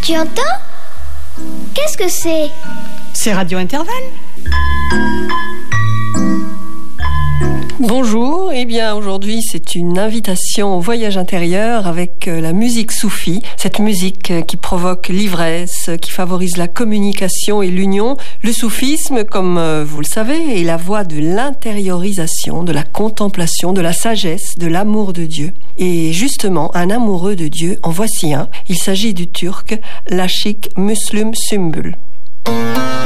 Tu entends? Qu'est-ce que c'est? C'est Radio Intervalle. Bonjour, eh bien aujourd'hui c'est une invitation au voyage intérieur avec la musique soufie, cette musique qui provoque l'ivresse, qui favorise la communication et l'union. Le soufisme, comme vous le savez, est la voie de l'intériorisation, de la contemplation, de la sagesse, de l'amour de Dieu. Et justement, un amoureux de Dieu, en voici un. Il s'agit du turc Lashik Müslüm Sümbül.